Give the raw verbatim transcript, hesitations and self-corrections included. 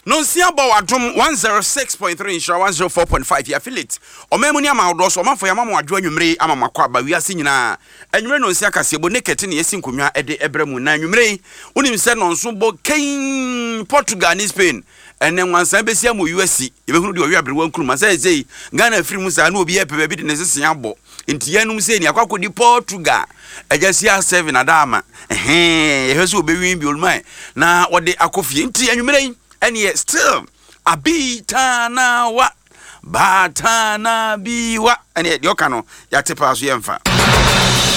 No sia bo adom one oh six point three insure one oh four point five ya affiliate omemu ni amawdo so omafo ya mama adwo anwumre ama makwa ba wiase nyina anwumre no sia kasebo naked ne yesi nkonwa ede ebremu na anwumre unim se no nso bo kain Portugal ni Spain ene nwansan besia mo U S C yebehunu de owi abrewa nkuruma sai sei Ghana afiri mu sa na obi epe bi de ne sese abo nti yanum sei ni akwakodi Portugal ajasia seven adama eh yeheso obewin bi olmai na wode akofie nti anwumre ene still abitana wa batana biwa ene de okano ya tepa so yemfa